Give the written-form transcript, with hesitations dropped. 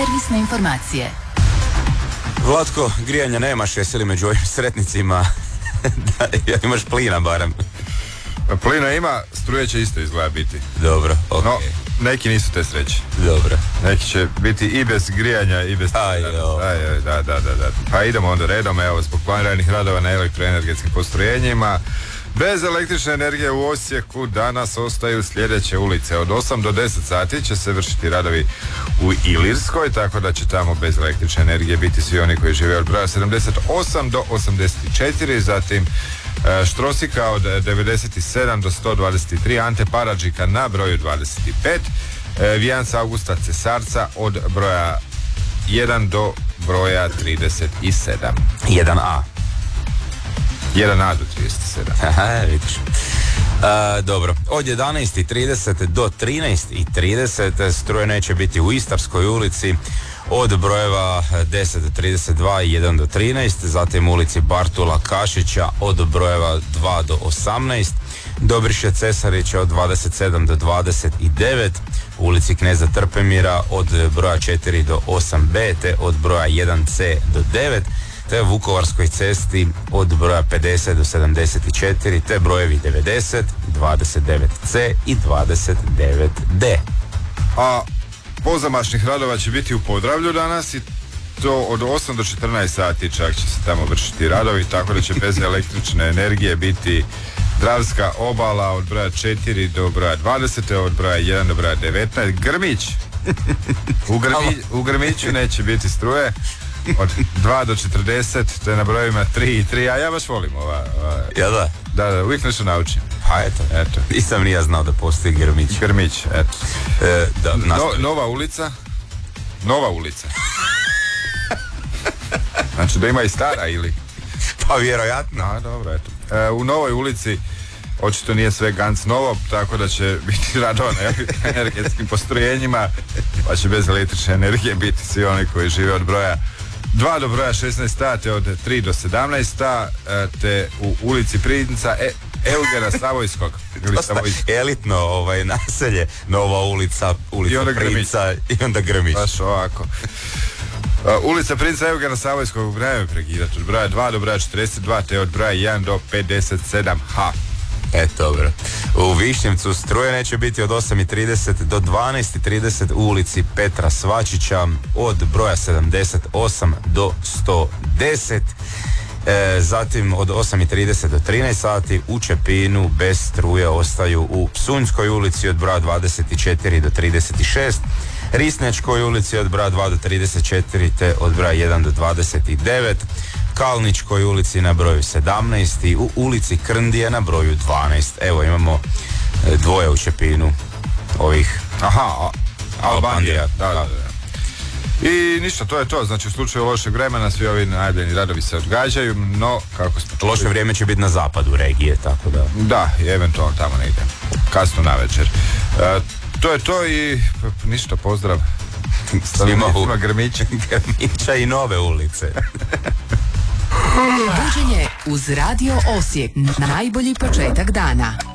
Servisne informacije. Vlatko, grijanja nemaš, jesi li među ovim sretnicima? Da, imaš plina barem. Plina ima, struje će isto izgleda biti. Dobro, ok. No, neki nisu te sreće. Dobro. Neki će biti i bez grijanja i bez... Da. Pa idemo onda redom, evo, zbog planiranih radova na elektroenergetskim postrojenjima. Bez električne energije u Osijeku danas ostaju sljedeće ulice. Od 8 do 10 sati će se vršiti radovi u Ilirskoj, tako da će tamo bez električne energije biti svi oni koji žive od broja 78 do 84, zatim Štrosika od 97 do 123, Ante Paradžika na broju 25, Vijanca Augusta Cesarca od broja 1 do broja 37. 1A. 1A do 37. Aha, vidiš. Dobro, od 11.30 do 13.30 struje neće biti u Istarskoj ulici, od brojeva 10 do 32 i 1 do 13, zatim ulici Bartula Kašića od brojeva 2 do 18, Dobriše Cesarića od 27 do 29, ulici Kneza Trpemira od broja 4 do 8b, te od broja 1c do 9, te Vukovarskoj cesti od broja 50 do 74, te brojevi 90, 29c i 29d. A pozamašnih radova će biti u Podravlju danas i to od 8 do 14 sati čak će se tamo vršiti radovi, tako da će bez električne energije biti Dravska obala od broja 4 do broja 20, od broja 1 do broja 19. Grmić. U Grmiću neće biti struje od 2 do 40, to je na brojevima 3 i 3, a ja baš volim ova. Ja da? Da, uvijek nešto naučim. Ha, eto. Nisam ni ja znao da postoji Grmić. Grmić, eto. Nova ulica. Znači da ima i stara ili? Pa vjerojatno. A, dobro, eto. U novoj ulici očito nije sve ganz novo, tako da će biti radova na energetskim postrojenjima, pa će bez električne energije biti svi oni koji žive od broja 2 do broja 16, te od 3 do 17, te u ulici Princa Eugena Savojskog. Elitno naselje, Nova ulica Princa i onda Grmić. Baš ovako. Ulica Princa Eugena Savojskog, vreme prekidati, od broja 2 do broja 42, te od broja 1 do 57H. Dobro. U Višnjevcu struje neće biti od 8.30 do 12.30 u ulici Petra Svačića od broja 78 do 110. Zatim od 8.30 do 13 sati u Čepinu bez struje ostaju u Psunjskoj ulici od broja 24 do 36, Risnečkoj ulici od broja 2 do 34, te od broja 1 do 29, Kalničkoj ulici na broju 17 i u ulici Krndije na broju 12. Evo imamo dvoje u Čepinu ovih. Aha, Albandija. Da. I ništa, to je to. Znači u slučaju lošeg vremena svi ovi najavljeni radovi se odgađaju, no kako smo čuli... Loše vrijeme će biti na zapadu regije, tako da... Da, i eventualno tamo negdje. Kasno navečer. To je to i ništa, pozdrav. Svima Grmića i nove ulice. Buđenje uz Radio Osijek. Najbolji početak dana.